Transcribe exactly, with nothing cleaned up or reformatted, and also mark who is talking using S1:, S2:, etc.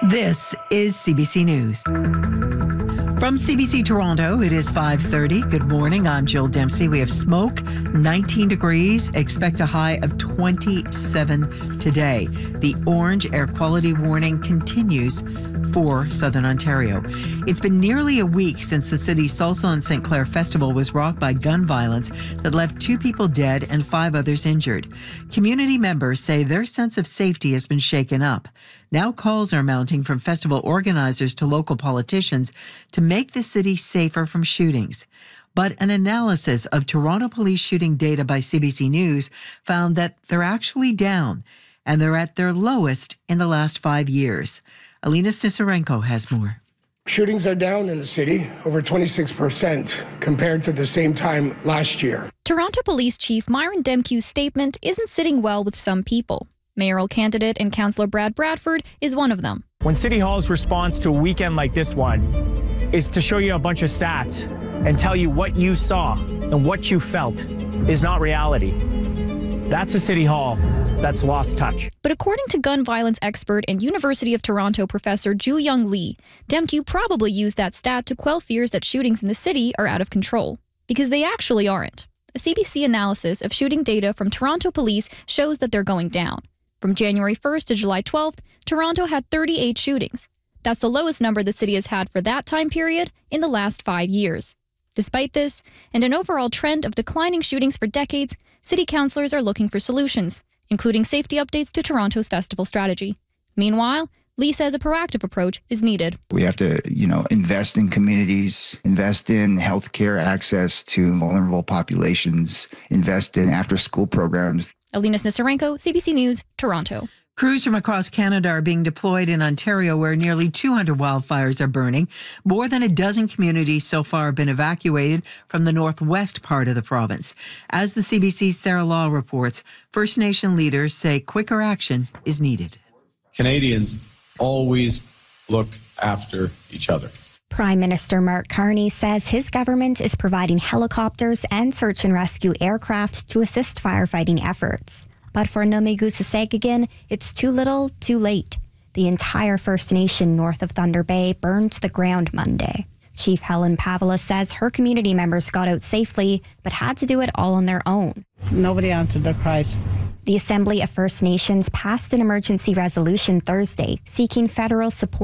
S1: This is C B C News. From C B C Toronto, it is five thirty. Good morning. I'm Jill Dempsey. We have smoke, nineteen degrees. Expect a high of twenty-seven today. The orange air quality warning continues for Southern Ontario. It's been nearly a week since the city's Salsa and Saint Clair Festival was rocked by gun violence that left two people dead and five others injured. Community members say their sense of safety has been shaken up. Now calls are mounting from festival organizers to local politicians to make the city safer from shootings. But an analysis of Toronto police shooting data by C B C News found that they're actually down, and they're at their lowest in the last five years. Alina Snisarenko has more.
S2: Shootings are down in the city, over twenty-six percent compared to the same time last year.
S3: Toronto Police Chief Myron Demkiw's statement isn't sitting well with some people. Mayoral candidate and Councillor Brad Bradford is one of them.
S4: When City Hall's response to a weekend like this one is to show you a bunch of stats and tell you what you saw and what you felt is not reality, that's a City Hall that's lost touch.
S3: But according to gun violence expert and University of Toronto professor Joo-Young Lee, Demkiw probably used that stat to quell fears that shootings in the city are out of control, because they actually aren't. A C B C analysis of shooting data from Toronto police shows that they're going down. From January first to July twelfth, Toronto had thirty-eight shootings. That's the lowest number the city has had for that time period in the last five years. Despite this, and an overall trend of declining shootings for decades, city councillors are looking for solutions, including safety updates to Toronto's festival strategy. Meanwhile, Lee says a proactive approach is needed.
S5: We have to, you know, invest in communities, invest in healthcare access to vulnerable populations, invest in after-school programs.
S3: Alina Snisarenko, C B C News, Toronto.
S1: Crews from across Canada are being deployed in Ontario, where nearly two hundred wildfires are burning. More than a dozen communities so far have been evacuated from the northwest part of the province. As the C B C's Sarah Law reports, First Nation leaders say quicker action is needed.
S6: Canadians always look after each other.
S7: Prime Minister Mark Carney says his government is providing helicopters and search and rescue aircraft to assist firefighting efforts. But for Namigu-Sasegagan, it's too little, too late. The entire First Nation north of Thunder Bay burned to the ground Monday. Chief Helen Pavela says her community members got out safely, but had to do it all on their own.
S8: Nobody answered their cries.
S7: The Assembly of First Nations passed an emergency resolution Thursday seeking federal support